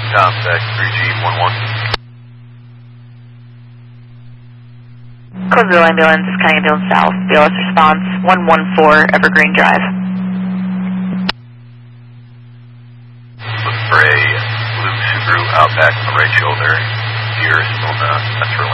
contact 3G11. Cloverdale Ambulance, Cannondale South. BLS response 114 Evergreen Drive. Looking for a blue Subaru Outback on the right shoulder. Here, still in the Metro